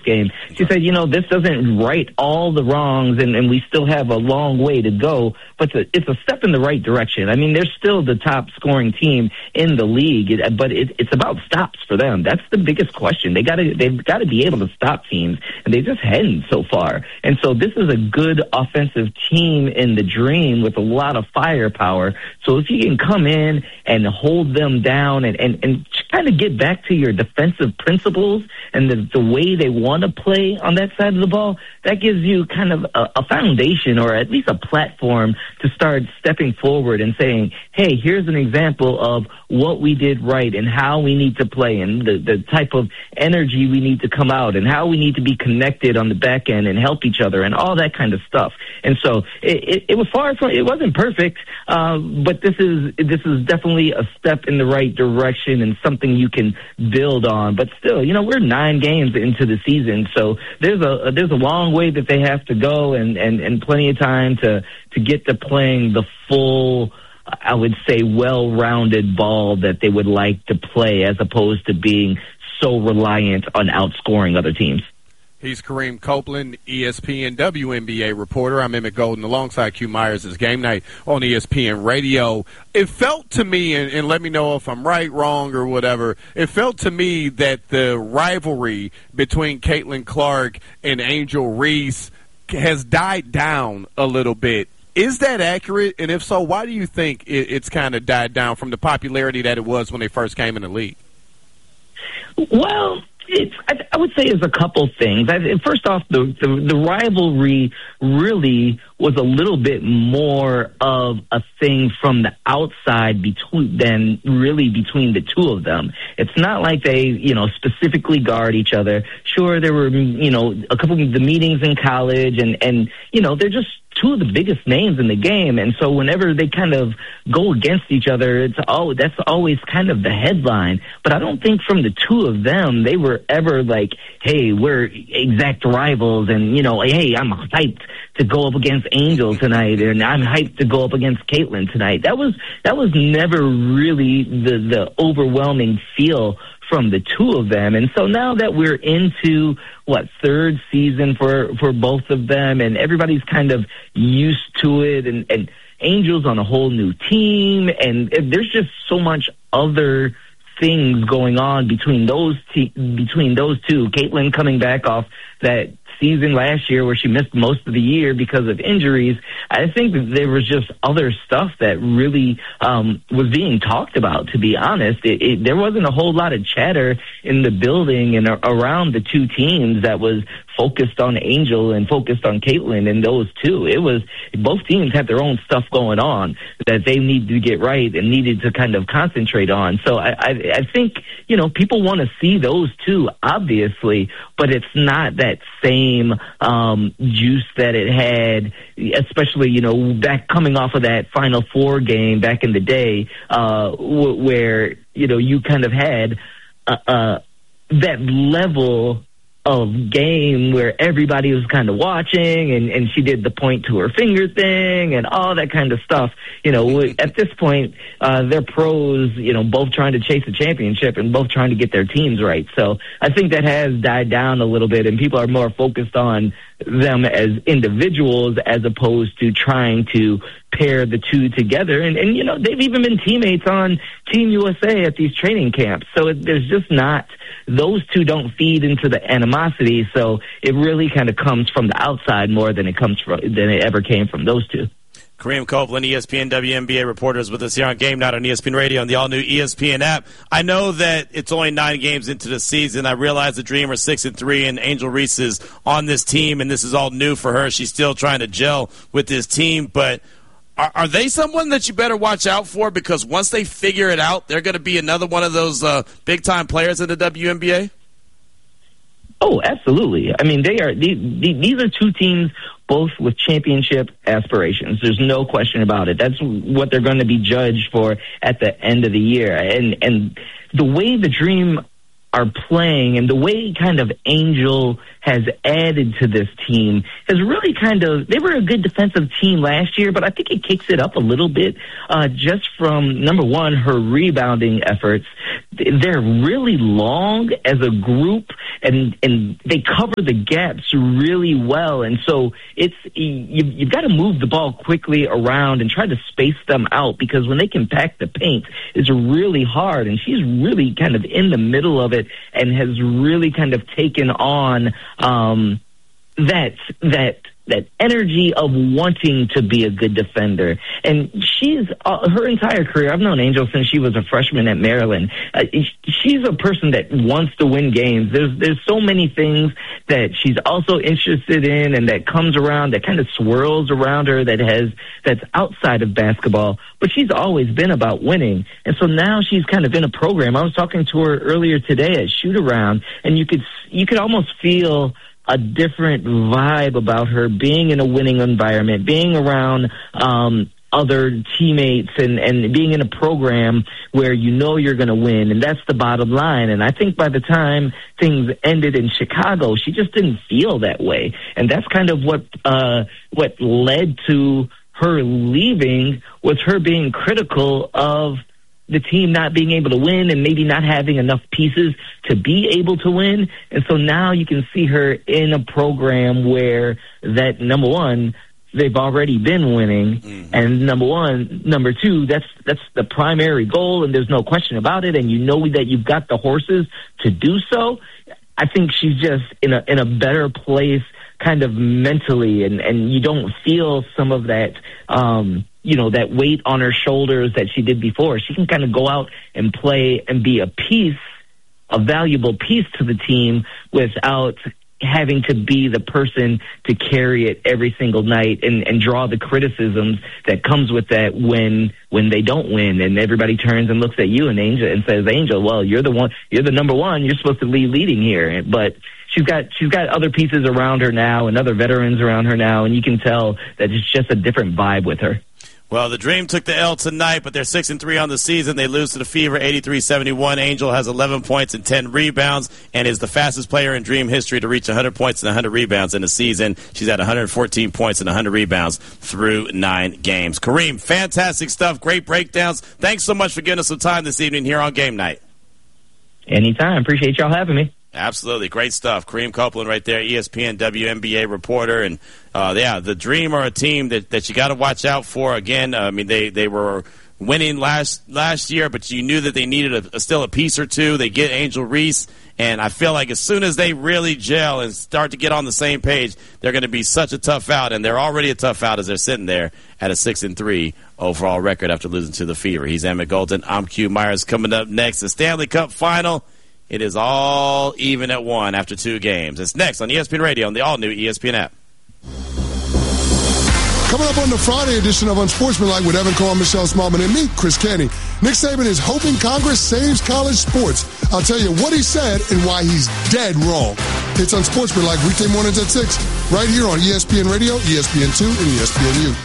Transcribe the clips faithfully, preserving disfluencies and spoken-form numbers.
game. She said, you know, this doesn't right all the wrongs, and, and we still have a long way to go, but it's a, it's a step in the right direction. I mean, they're still the top scoring team in the league, but it, it's about stops for them. That's the biggest question. They got to they've got to be able to stop teams, and they just hadn't so far. And so this is a good offensive team in the Dream with a lot of firepower. So if you can come in and hold them down and, and, and kind of get back to your defensive principles and the, the way they want to play on that side of the ball, that gives you kind of a, a foundation or at least a platform to start stepping forward and saying, hey, here's an example of what we did right and how we need to play and the, the type of energy we need to come out and how we need to be connected on the back end and help each other and all that kind of stuff. And so it, it, it was far from, it wasn't perfect, uh, but this is this is definitely a step in the right direction and something you can build on. But still, you know, we're nine games into the season, so there's a there's a long way that they have to go and, and, and plenty of time to, to get to playing the full, I would say, well-rounded ball that they would like to play as opposed to being so reliant on outscoring other teams. He's Kareem Copeland, E S P N W N B A reporter. I'm Emmett Golden alongside Q Myers. It's Game Night on E S P N Radio. It felt to me, and, and let me know if I'm right, wrong, or whatever, it felt to me that the rivalry between Caitlin Clark and Angel Reese has died down a little bit. Is that accurate? And if so, why do you think it, it's kind of died down from the popularity that it was when they first came in the league? Well, it's, I, I would say there's a couple things. I, first off, the, the the rivalry really was a little bit more of a thing from the outside between than really between the two of them. It's not like they, you know, specifically guard each other. Sure, there were, you know, a couple of the meetings in college, and and you know, they're just two of the biggest names in the game, and so whenever they kind of go against each other, it's all that's always kind of the headline. But I don't think from the two of them they were ever like, hey, we're exact rivals, and you know, hey, I'm hyped to go up against Angel tonight, and I'm hyped to go up against Caitlin tonight. That was that was never really the the overwhelming feel from the two of them. And so now that we're into what third season for for both of them, and everybody's kind of used to it, and, and Angel's on a whole new team, and there's just so much other things going on between those te- between those two. Caitlin coming back off that season last year where she missed most of the year because of injuries. I think that there was just other stuff that really um, was being talked about, to be honest. It, it, there wasn't a whole lot of chatter in the building and a- around the two teams that was focused on Angel and focused on Caitlin and those two. It was, both teams had their own stuff going on that they needed to get right and needed to kind of concentrate on. So I, I, I think, you know, people want to see those two, obviously, but it's not that same um, juice that it had, especially, you know, back coming off of that Final Four game back in the day, uh, w- where, you know, you kind of had uh, uh, that level of game where everybody was kind of watching, and, and she did the point to her finger thing and all that kind of stuff. You know, at this point, uh, they're pros, you know, both trying to chase a championship and both trying to get their teams right. So I think that has died down a little bit, and people are more focused on them as individuals as opposed to trying to pair the two together. And, and you know, they've even been teammates on Team U S A at these training camps. So it, there's just not, those two don't feed into the animosity. So it really kind of comes from the outside more than it comes from, than it ever came from those two. Kareem Copeland, E S P N W N B A reporters with us here on Game Night on E S P N Radio and the all-new E S P N app. I know that it's only nine games into the season. I realize the Dream are six and three, and Angel Reese is on this team, and this is all new for her. She's still trying to gel with this team, but are, are they someone that you better watch out for? Because once they figure it out, they're going to be another one of those uh, big-time players in the W N B A? Oh, absolutely. I mean, they are. These, these are two teams both with championship aspirations. There's no question about it. That's what they're going to be judged for at the end of the year. And and the way the Dream are playing and the way kind of Angel has added to this team has really kind of, they were a good defensive team last year, but I think it kicks it up a little bit uh, just from, number one, her rebounding efforts. They're really long as a group, and, and they cover the gaps really well. And so it's you, you've got to move the ball quickly around and try to space them out, because when they can pack the paint, it's really hard. And she's really kind of in the middle of it and has really kind of taken on um, that that that energy of wanting to be a good defender. And she's, uh, her entire career, I've known Angel since she was a freshman at Maryland. Uh, she's a person that wants to win games. There's, there's so many things that she's also interested in and that comes around, that kind of swirls around her, that has, that's outside of basketball. But she's always been about winning. And so now she's kind of in a program. I was talking to her earlier today at Shoot Around, and you could, you could almost feel a different vibe about her being in a winning environment, being around um, other teammates, and, and being in a program where you know you're going to win. And that's the bottom line. And I think by the time things ended in Chicago, she just didn't feel that way. And that's kind of what uh, what led to her leaving, was her being critical of the team not being able to win and maybe not having enough pieces to be able to win. And so now you can see her in a program where that, number one, they've already been winning. Mm-hmm. And number one, number two, that's that's the primary goal, and there's no question about it. And you know that you've got the horses to do so. I think she's just in a in a better place kind of mentally, and, and you don't feel some of that um you know, that weight on her shoulders that she did before. She can kind of go out and play and be a piece, a valuable piece to the team, without having to be the person to carry it every single night and, and draw the criticisms that comes with that when when they don't win, and everybody turns and looks at you and Angel and says, Angel, well, you're the one, you're the number one, you're supposed to lead leading here. But she's got she's got other pieces around her now and other veterans around her now, and you can tell that it's just a different vibe with her. Well, the Dream took the L tonight, but they're six and three on the season. They lose to the Fever eighty-three seventy-one. Angel has eleven points and ten rebounds and is the fastest player in Dream history to reach one hundred points and one hundred rebounds in a season. She's at one hundred fourteen points and one hundred rebounds through nine games. Kareem, fantastic stuff. Great breakdowns. Thanks so much for giving us some time this evening here on Game Night. Anytime. Appreciate y'all having me. Absolutely. Great stuff. Kareem Copeland right there, E S P N W N B A reporter. And, uh, yeah, the Dream are a team that, that you got to watch out for. Again, uh, I mean, they, they were winning last last year, but you knew that they needed a, a, still a piece or two. They get Angel Reese, and I feel like as soon as they really gel and start to get on the same page, they're going to be such a tough out, and they're already a tough out as they're sitting there at a six and three overall record after losing to the Fever. He's Emmett Golden. I'm Q Myers. Coming up next, the Stanley Cup Final. It is all even at one after two games. It's next on E S P N Radio on the all-new E S P N app. Coming up on the Friday edition of Unsportsmanlike with Evan Cohen, Michelle Smallman, and me, Chris Kenny. Nick Saban is hoping Congress saves college sports. I'll tell you what he said and why he's dead wrong. It's Unsportsmanlike weekday mornings at six, right here on E S P N Radio, E S P N two, and E S P N U.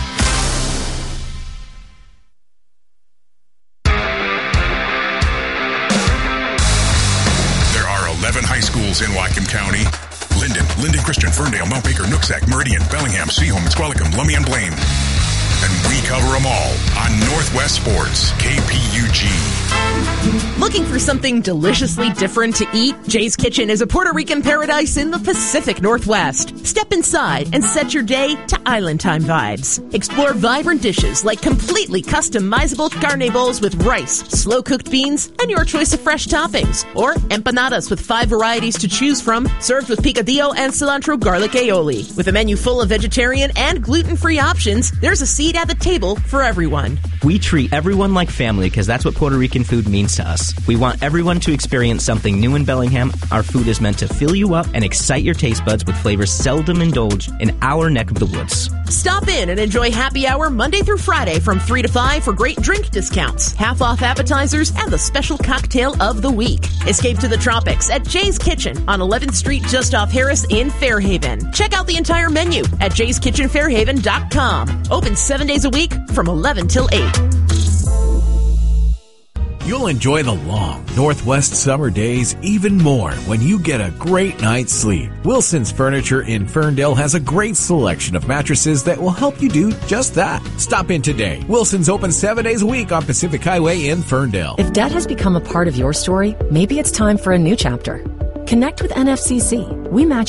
High schools in Whatcom County: Linden, Linden Christian, Ferndale, Mount Baker, Nooksack, Meridian, Bellingham, Seaholm, Squalicum, Lummi, and Blaine. And we cover them all on Northwest Sports, K P U G. Looking for something deliciously different to eat? Jay's Kitchen is a Puerto Rican paradise in the Pacific Northwest. Step inside and set your day to island time vibes. Explore vibrant dishes like completely customizable carne bowls with rice, slow-cooked beans, and your choice of fresh toppings. Or empanadas with five varieties to choose from, served with picadillo and cilantro garlic aioli. With a menu full of vegetarian and gluten-free options, there's a seat at the table for everyone. We treat everyone like family because that's what Puerto Rican food means to us. We want everyone to experience something new in Bellingham. Our food is meant to fill you up and excite your taste buds with flavors seldom indulged in our neck of the woods. Stop in and enjoy happy hour Monday through Friday from three to five for great drink discounts, half-off appetizers, and the special cocktail of the week. Escape to the tropics at Jay's Kitchen on eleventh Street just off Harris in Fairhaven. Check out the entire menu at jays kitchen fairhaven dot com. Open seven days a week from eleven till eight. You'll enjoy the long Northwest summer days even more when you get a great night's sleep. Wilson's Furniture in Ferndale has a great selection of mattresses that will help you do just that. Stop in today. Wilson's open seven days a week on Pacific Highway in Ferndale. If debt has become a part of your story, maybe it's time for a new chapter. Connect with N F C C. We match